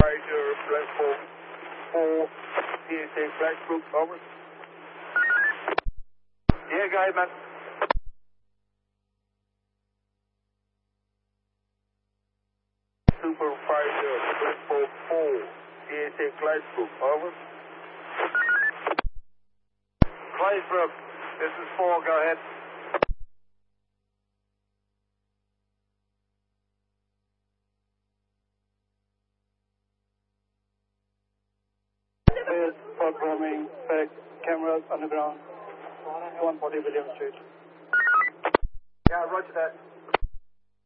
Roger, platform 4, PSA Blackbrook, over. Yeah, go ahead, man. Supervisor, platform 4, PSA Blackbrook, over. Clydesbrook, this is 4, go ahead. Is programming back cameras underground 140 William Street. Yeah, roger that.